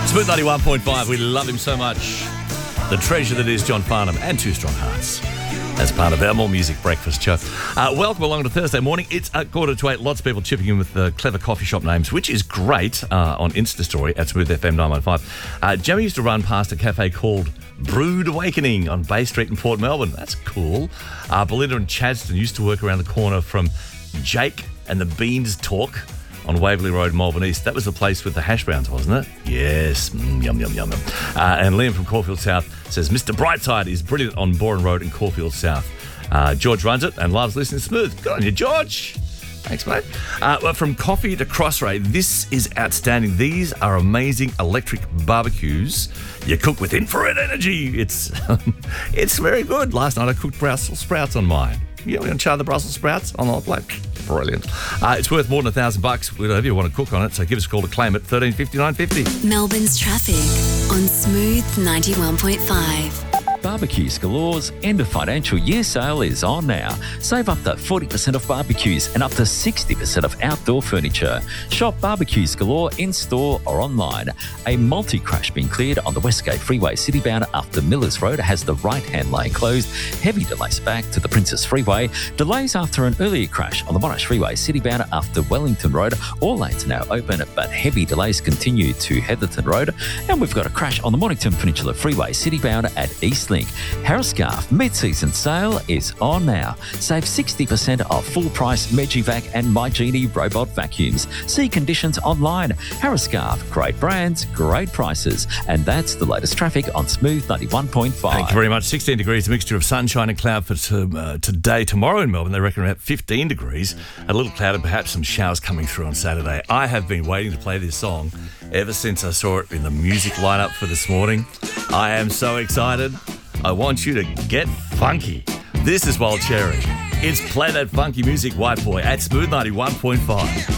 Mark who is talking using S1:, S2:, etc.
S1: Smooth 91.5, we love him so much. The treasure that is John Farnham and Two Strong Hearts. As part of our More Music Breakfast show. Welcome along to Thursday morning. It's 7:45. Lots of people chipping in with clever coffee shop names, which is great on Insta Story at Smooth FM 915. Jamie used to run past a cafe called Brood Awakening on Bay Street in Port Melbourne. That's cool. Belinda and Chadston used to work around the corner from Jake and the Beans Talk on Waverley Road, Melbourne East. That was the place with the hash browns, wasn't it? Yes. Yum, yum, yum, yum. And Liam from Caulfield South says, Mr. Brightside is brilliant on Boren Road in Caulfield South. George runs it and loves listening to Smooth. Good on you, George. Thanks, mate. From coffee to Crossray, this is outstanding. These are amazing electric barbecues. You cook with infrared energy. It's very good. Last night I cooked Brussels sprouts on mine. You want to char the Brussels sprouts on the hot plate? Brilliant. It's worth more than $1,000. Whatever you want to cook on it, so give us a call to claim it. 135950.
S2: Melbourne's traffic on Smooth 91.5.
S3: Barbecues Galore's end of financial year sale is on now. Save up to 40% off barbecues and up to 60% off outdoor furniture. Shop Barbecues Galore in-store or online. A multi-crash being cleared on the Westgate Freeway citybound after Millers Road has the right-hand lane closed. Heavy delays back to the Princess Freeway. Delays after an earlier crash on the Monash Freeway citybound after Wellington Road. All lanes are now open, but heavy delays continue to Heatherton Road. And we've got a crash on the Mornington Peninsula Freeway citybound at Eastlink. Harriscarf mid-season sale is on now. Save 60% off full-price Megivac and MyGenie robot vacuums. See conditions online. Harriscarf, great brands, great prices. And that's the latest traffic on Smooth 91.5.
S1: Thank you very much. 16 degrees, a mixture of sunshine and cloud for today. Tomorrow in Melbourne, they reckon about 15 degrees. A little cloud and perhaps some showers coming through on Saturday. I have been waiting to play this song ever since I saw it in the music lineup for this morning. I am so excited. I want you to get funky. This is Wild Cherry. It's Play That Funky Music, White Boy, at Smooth 91.5.